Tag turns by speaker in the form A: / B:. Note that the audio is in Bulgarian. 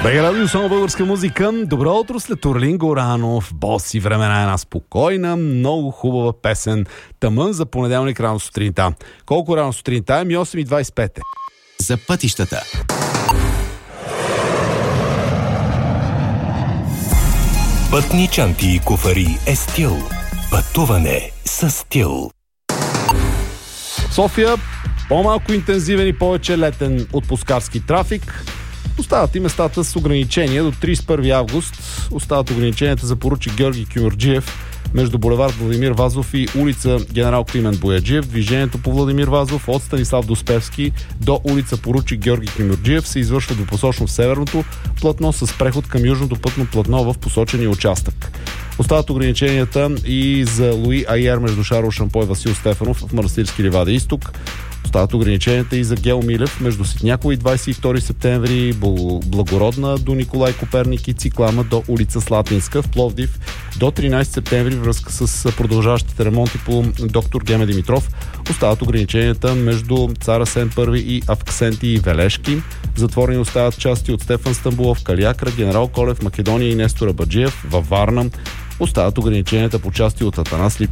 A: Бега радио, само българска музика. Добро утро след Орлин Горанов. Боси времена, една спокойна, много хубава песен. Тъмън за понеделник рано сутринта. Колко рано сутринта? 8:25.
B: За пътищата. Пътни чанти и куфари е стил. Пътуване с стил.
A: София, по-малко интензивен и повече летен отпускарски трафик. Остават и местата с ограничения до 31 август. Остават ограниченията за поручик Георги Кюмюрджиев между булевард Владимир Вазов и улица Генерал Климент Бояджиев. Движението по Владимир Вазов от Станислав Доспевски до улица поручик Георги Кюмюрджиев се извършва двупосочно в северното платно с преход към южното пътно платно в посочения участък. Остават ограниченията и за Луи Айер между Шарл Шампой и Васил Стефанов в Манастирски ливада изток. Остават ограниченията и за Гео Милев между Ситняково и 22 септември, Благородна до Николай Коперник и Циклама до улица Слатинска в Пловдив до 13 септември връзка с продължаващите ремонти по доктор Геме Димитров. Остават ограниченията между Цар Асен I и Авксенти и Велешки. Затворени остават части от Стефан Стамбулов, Калиакра, Генерал Колев, Македония и Нестор Абаджиев във Варна. Остават ограниченията по части от Атанас